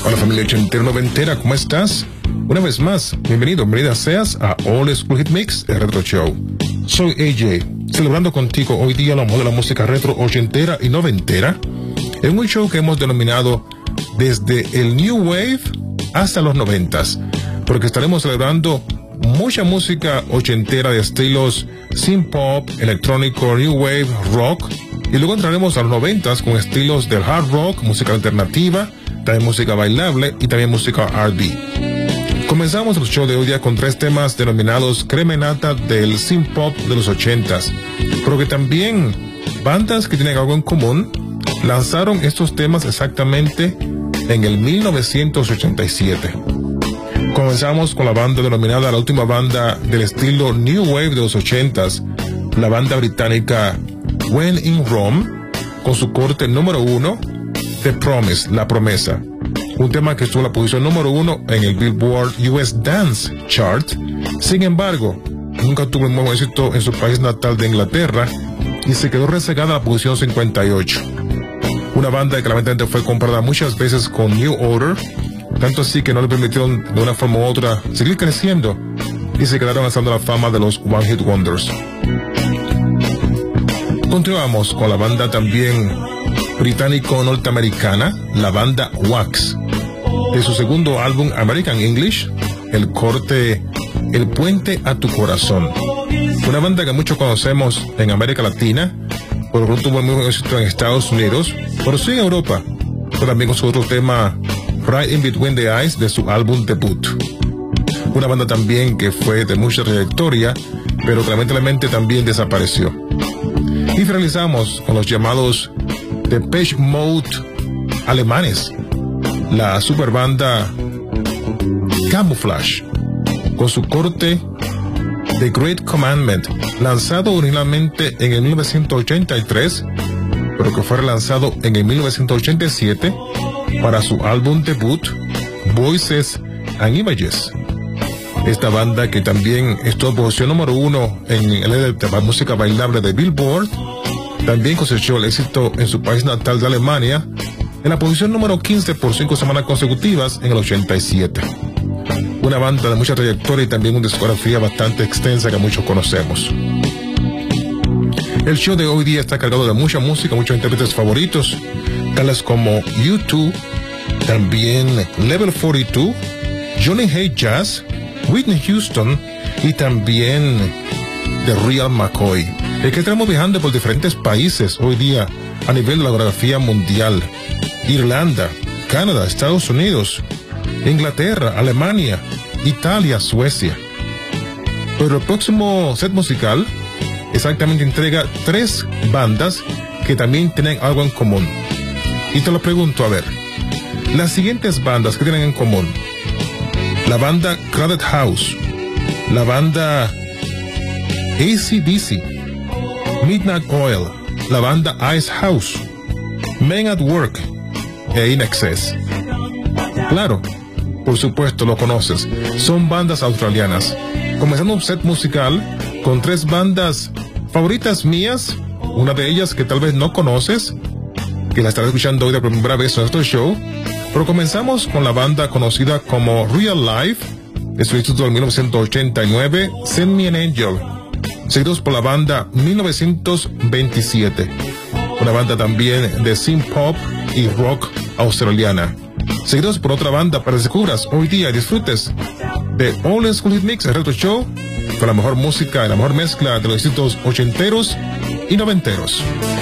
Hola familia ochentera noventera, ¿cómo estás? Una vez más, bienvenida seas a All School Hit Mix, el Retro Show. Soy AJ, celebrando contigo hoy día lo mejor de la música retro ochentera y noventera, en un show que hemos denominado desde el New Wave hasta los 90s, porque estaremos celebrando mucha música ochentera de estilos synth pop, electrónico, new wave, rock, y luego entraremos a los 90s con estilos del hard rock, música alternativa, también música bailable y también música R&B. Comenzamos el show de hoy día con 3 temas denominados crema nata del synth pop de los 80s, pero que también bandas que tienen algo en común lanzaron estos temas exactamente en el 1987. Comenzamos con la banda denominada la última banda del estilo New Wave de los 80s, la banda británica When in Rome, con su corte número 1, The Promise, La Promesa. Un tema que estuvo en la posición número 1 en el Billboard US Dance Chart. Sin embargo, nunca tuvo un buen éxito en su país natal de Inglaterra y se quedó rezagada a la posición 58. Una banda que lamentablemente fue comparada muchas veces con New Order, tanto así que no le permitieron de una forma u otra seguir creciendo y se quedaron alzando la fama de los One Hit Wonders. Continuamos con la banda también británico-norteamericana, la banda Wax, de su segundo álbum American English, el corte El Puente a tu Corazón. Una banda que muchos conocemos en América Latina, pero no tuvo muy buen éxito en Estados Unidos, pero sí en Europa, pero también con su otro tema Right in Between the Eyes de su álbum debut. Una banda también que fue de mucha trayectoria, pero que lamentablemente también desapareció. Y finalizamos con los llamados Depeche Mode alemanes, la super banda Camouflage, con su corte The Great Commandment, lanzado originalmente en el 1983, pero que fue relanzado en el 1987 para su álbum debut Voices and Images. Esta banda, que también estuvo en posición número 1 en el de música bailable de Billboard, también cosechó el éxito en su país natal de Alemania en la posición número 15 por 5 semanas consecutivas en el 87. Una banda de mucha trayectoria y también una discografía bastante extensa que muchos conocemos. El show de hoy día está cargado de mucha música, muchos intérpretes favoritos, tales como U2, también Level 42, Johnny Hates Jazz, Whitney Houston y también The Real McCoy. Es que estamos viajando por diferentes países hoy día a nivel de la geografía mundial: Irlanda, Canadá, Estados Unidos, Inglaterra, Alemania, Italia, Suecia. Pero el próximo set musical exactamente entrega 3 bandas que también tienen algo en común. Y te lo pregunto, a ver, las siguientes bandas que tienen en común: la banda Crowded House, la banda AC/DC, Midnight Oil, la banda Ice House, Men at Work e In Excess. Claro, por supuesto lo conoces, son bandas australianas. Comenzando un set musical con 3 bandas favoritas mías, una de ellas que tal vez no conoces, que la estarás escuchando hoy de primera vez en nuestro show. Pero comenzamos con la banda conocida como Real Life, de su instituto del 1989, Send Me an Angel, seguidos por la banda 1927, una banda también de synth pop y rock australiana, seguidos por otra banda para que descubras hoy día y disfrutes de All School Hit Mix, el Retro Show, con la mejor música y la mejor mezcla de los éxitos ochenteros y noventeros.